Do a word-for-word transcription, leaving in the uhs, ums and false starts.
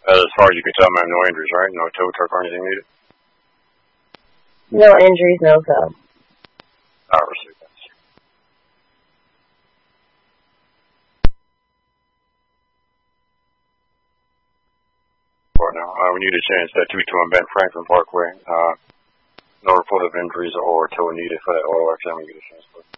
As far as you can tell, man, no injuries, right? No tow truck or anything needed? No injuries, no tow. I received that. Now, uh, we need a chance that two two one Ben Franklin Parkway. Uh, no report of injuries or tow needed for that auto accident. We get a chance.